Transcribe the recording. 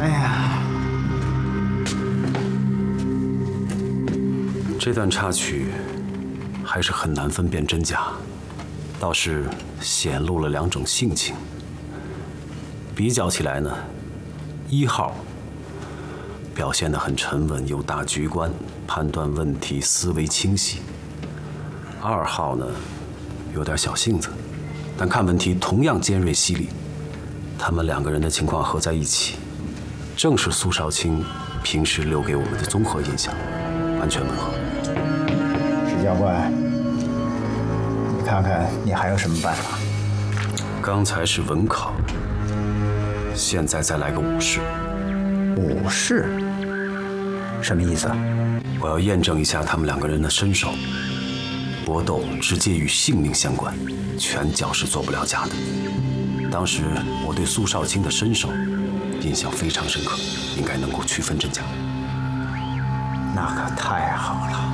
哎呀， 这段插曲还是很难分辨真假，倒是显露了两种性情。比较起来呢，1号表现得很沉稳，有大局观，判断问题思维清晰。2号呢，有点小性子，但看问题同样尖锐犀利。他们2个人的情况合在一起，正是苏少卿平时留给我们的综合印象，完全吻合。 史教官，你看看你还有什么办法？ 刚才是文考，现在再来个武士。 武士？什么意思啊？ 我要验证一下他们2个人的身手。搏斗直接与性命相关，拳脚是做不了假的。当时我对苏少卿的身手印象非常深刻，应该能够区分真假。 那可太好了。